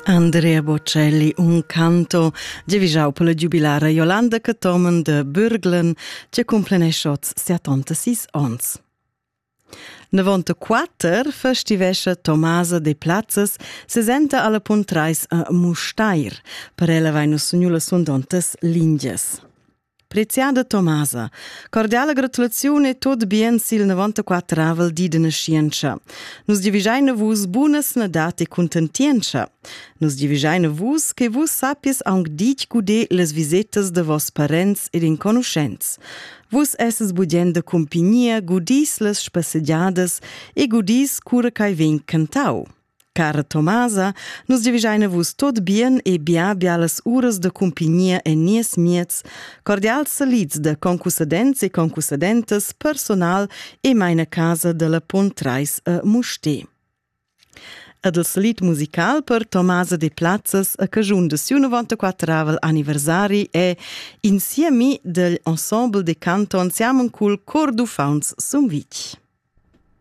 Andrea Bocelli, un canto giavischau per la giubilara Jolanda Catomen de Bürglen, che complenesce 76 ans. 94 festivescha Tomasa de Platzes se senta alla Pontrais a Mustair, per ella vai nos sugnula sondontes linges. Preziada Tomasa, cordiale gratulazione e tot bien sil 94 avel di de nascienza. Nus divisaina vus bunas nadate contentienza. Nus divisaina vus che vus sapies aunc dic gude les visitas de vos parents ed in conoscenz. Vus esses budien de compagnia, gudis les spassegiadas e gudis cura cai ven cantau. Cara Tomasa, nus divisaina vus tot bien e bia las uras de compagnia e nies miets, cordial salits de concussadents e concussadentes, personal e meina casa de la Pontrais a Musté. Ad il salit musical per Tomasa de Platzes a cagiun de 94 anniversari e insieme degli ensemble de canton siamo cul cor du fauns sum vitg.